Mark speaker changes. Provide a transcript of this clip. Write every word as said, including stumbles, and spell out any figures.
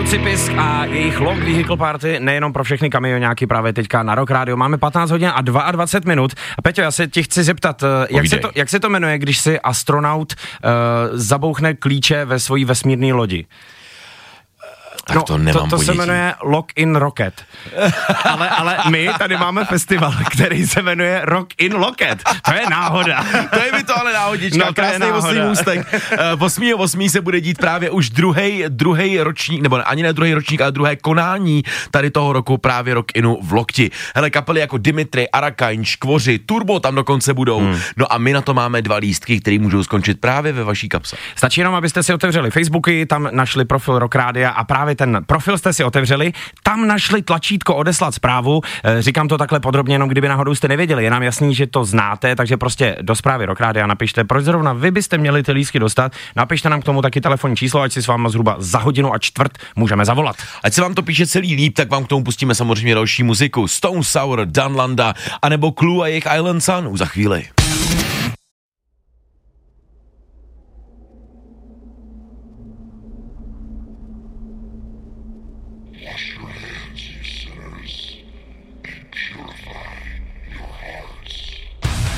Speaker 1: Kluci Pisk a jejich Long Vehicle Party, nejenom pro všechny kamioňáky právě teďka na Rock Radio. Máme patnáct hodin a dvacet dva minut. A Peťo, já se tě chci zeptat, jak se, to, jak se to jmenuje, když si astronaut uh, zabouchne klíče ve svojí vesmírné lodi?
Speaker 2: Tak
Speaker 1: no,
Speaker 2: to nemám
Speaker 1: to, to se jmenuje Lock in Rocket. ale, ale my tady máme festival, který se jmenuje Rock in Locket. To je náhoda.
Speaker 2: To je mi to ale náhodička.
Speaker 1: No,
Speaker 2: krásný osmý můstek. osmý osmý se bude dít právě už druhej, druhej ročník, nebo ani ne druhý ročník, ale druhé konání tady toho roku právě Rock inu v Lokti. Hele, kapely jako Dimitri, Arakain, Škvoři, Turbo tam dokonce budou. Hmm. No a my na to máme dva lístky, které můžou skončit právě ve vaší kapse.
Speaker 1: Stačí jenom, abyste si otevřeli Facebooky, tam našli profil Rock Rádia a právě ten profil jste si otevřeli, tam našli tlačítko odeslat zprávu, e, říkám to takhle podrobně, jenom kdyby náhodou jste nevěděli, je nám jasný, že to znáte, takže prostě do zprávy Rock Rádia napište, proč zrovna vy byste měli ty lístky dostat, napište nám k tomu taky telefonní číslo, ať si s váma zhruba za hodinu a čtvrt můžeme zavolat.
Speaker 2: Ať se vám to píše celý líp, tak vám k tomu pustíme samozřejmě další muziku, Stone Sour, Danlanda, anebo Clue a jejich Island Sun, už za chvíli.